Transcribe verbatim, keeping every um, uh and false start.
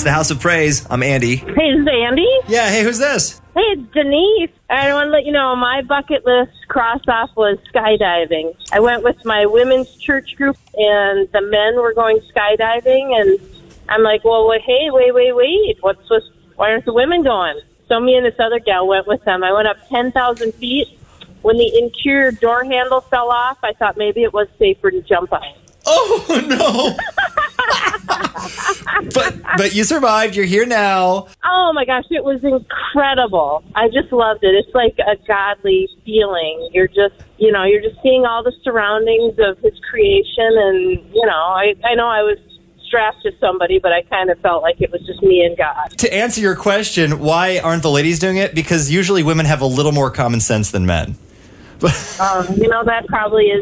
the House of Praise. I'm Andy. Hey, this is Andy. Yeah, hey, who's this? Hey, it's Denise. I want to let you know my bucket list cross-off was skydiving. I went with my women's church group, and the men were going skydiving, and I'm like, well, wait, hey, wait, wait, wait. What's with, why aren't the women going? So me and this other gal went with them. I went up ten thousand feet. When the interior door handle fell off, I thought maybe it was safer to jump on it. Oh, no. but but you survived. You're here now. Oh, my gosh. It was incredible. I just loved it. It's like a godly feeling. You're just, you know, you're just seeing all the surroundings of his creation. And, you know, I, I know I was strapped to somebody, but I kind of felt like it was just me and God. To answer your question, why aren't the ladies doing it? Because usually women have a little more common sense than men. um, you know, that probably is